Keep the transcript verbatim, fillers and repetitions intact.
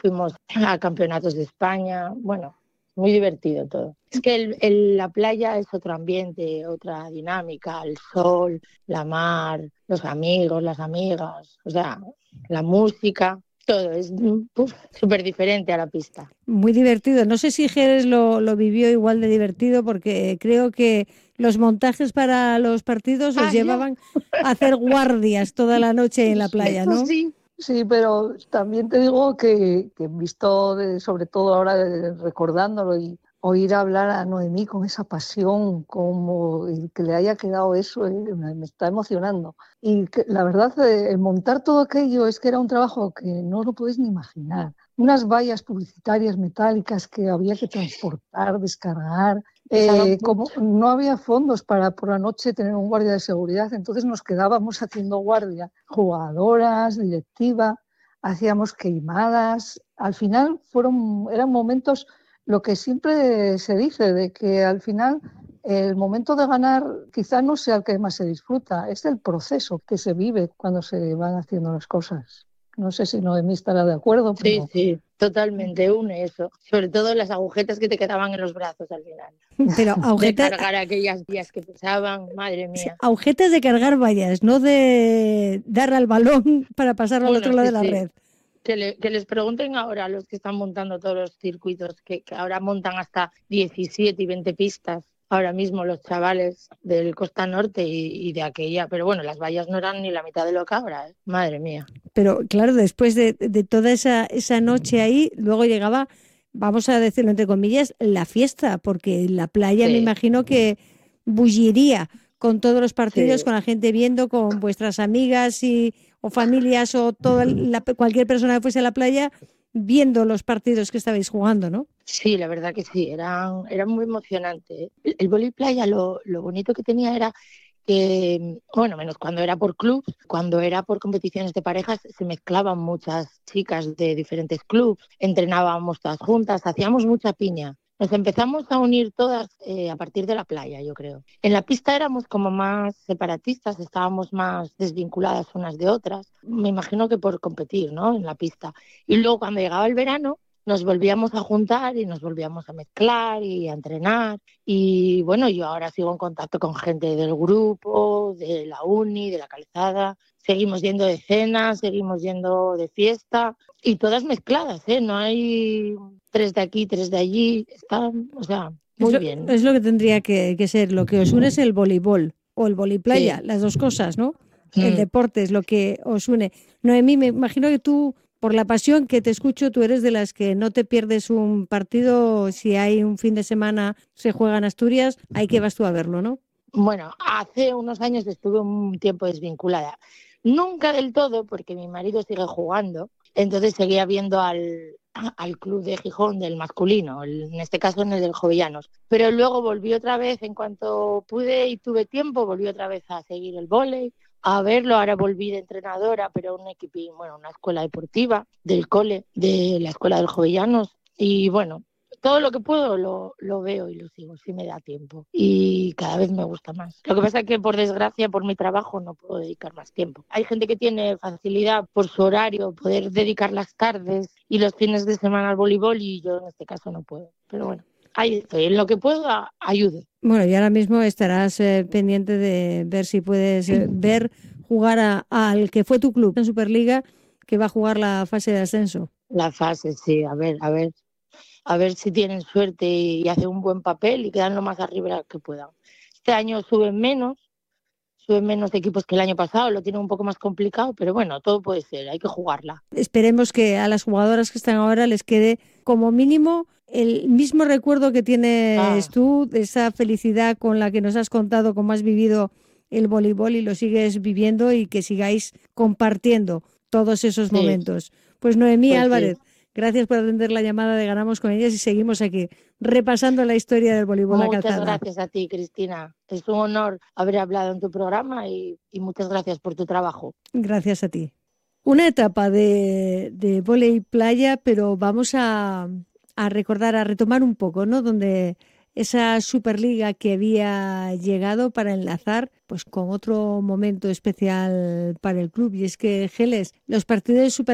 fuimos a campeonatos de España, bueno, muy divertido todo. Es que el, el, la playa es otro ambiente, otra dinámica, el sol, la mar, los amigos, las amigas, o sea, la música, todo es súper diferente a la pista. Muy divertido. No sé si Jerez lo, lo vivió igual de divertido, porque creo que los montajes para los partidos os Ah, llevaban a hacer guardias toda la noche en la playa, Eso ¿no? sí, sí, pero también te digo que, que visto, de, sobre todo ahora de, recordándolo y oír hablar a Noemí con esa pasión, como el que le haya quedado eso, eh, me, me está emocionando. Y que, la verdad, eh, montar todo aquello es que era un trabajo que no lo podéis ni imaginar. Unas vallas publicitarias metálicas que había que transportar, descargar. Eh, como no había fondos para por la noche tener un guardia de seguridad, entonces nos quedábamos haciendo guardia, jugadoras, directiva, hacíamos queimadas. Al final fueron, eran momentos, lo que siempre se dice, de que al final el momento de ganar quizá no sea el que más se disfruta, es el proceso que se vive cuando se van haciendo las cosas. No sé si Noemí estará de acuerdo, pero... Sí, sí, totalmente une eso. Sobre todo las agujetas que te quedaban en los brazos al final. Pero agujetas... De cargar aquellas vías que pesaban, madre mía. Agujetas de cargar vallas, no de dar al balón para pasarlo bueno, al otro lado sí, de la sí. red. Que, le, que les pregunten ahora a los que están montando todos los circuitos, que, que ahora montan hasta diecisiete y veinte pistas. Ahora mismo los chavales del Costa Norte y, y de aquella, pero bueno, las vallas no eran ni la mitad de lo que ahora, ¿eh? Madre mía. Pero claro, después de, de toda esa, esa noche ahí, luego llegaba, vamos a decirlo entre comillas, la fiesta, porque la playa sí. Me imagino que bulliría con todos los partidos, sí. Con la gente viendo, con vuestras amigas y, o familias o toda la, cualquier persona que fuese a la playa viendo los partidos que estabais jugando, ¿no? Sí, la verdad que sí, eran, eran muy emocionantes. El, el vóley playa lo, lo bonito que tenía era que, bueno, menos cuando era por clubs, cuando era por competiciones de parejas, se mezclaban muchas chicas de diferentes clubs, entrenábamos todas juntas, hacíamos mucha piña. Nos empezamos a unir todas eh, a partir de la playa, yo creo. En la pista éramos como más separatistas, estábamos más desvinculadas unas de otras. Me imagino que por competir, ¿no? En la pista. Y luego cuando llegaba el verano, nos volvíamos a juntar y nos volvíamos a mezclar y a entrenar. Y bueno, yo ahora sigo en contacto con gente del grupo, de la uni, de la calzada. Seguimos yendo de cena, seguimos yendo de fiesta y todas mezcladas, ¿eh? No hay tres de aquí, tres de allí. Están, o sea, muy es lo, bien. Es lo que tendría que, que ser. Lo que os une es el voleibol o el voliplaya, sí. Las dos cosas, ¿no? Mm. El deporte es lo que os une. Noemí, me imagino que tú, por la pasión que te escucho, tú eres de las que no te pierdes un partido. Si hay un fin de semana, se juega en Asturias, ahí que vas tú a verlo, ¿no? Bueno, hace unos años estuve un tiempo desvinculada. Nunca del todo, porque mi marido sigue jugando, entonces seguía viendo al, al club de Gijón del masculino, el, en este caso en el del Jovellanos. Pero luego volví otra vez, en cuanto pude y tuve tiempo, volví otra vez a seguir el vóley, a verlo. Ahora volví de entrenadora, pero un equipín, bueno, una escuela deportiva del cole, de la escuela del Jovellanos. Y bueno, todo lo que puedo lo, lo veo y lo sigo, si me da tiempo. Y cada vez me gusta más. Lo que pasa es que, por desgracia, por mi trabajo no puedo dedicar más tiempo. Hay gente que tiene facilidad por su horario, poder dedicar las tardes y los fines de semana al voleibol, y yo en este caso no puedo. Pero bueno, ahí estoy. En lo que puedo, ayudo. Bueno, y ahora mismo estarás eh, pendiente de ver si puedes eh, ver jugar a, al que fue tu club en Superliga, que va a jugar la fase de ascenso. La fase, sí. A ver, a ver. A ver si tienen suerte y hacen un buen papel y quedan lo más arriba que puedan. Este año suben menos, suben menos equipos que el año pasado, lo tienen un poco más complicado, pero bueno, todo puede ser, hay que jugarla. Esperemos que a las jugadoras que están ahora les quede como mínimo el mismo recuerdo que tienes ah. tú, de esa felicidad con la que nos has contado cómo has vivido el voleibol y lo sigues viviendo, y que sigáis compartiendo todos esos sí. momentos. Pues Noemí pues Álvarez, sí. Gracias por atender la llamada de Ganamos con Ellas, y seguimos aquí repasando la historia del voleibol a calzada. Muchas gracias a ti, Cristina. Es un honor haber hablado en tu programa y, y muchas gracias por tu trabajo. Gracias a ti. Una etapa de, de vóley playa, pero vamos a, a recordar, a retomar un poco, ¿no? Donde esa Superliga que había llegado para enlazar pues con otro momento especial para el club, y es que, Geles, los partidos de Super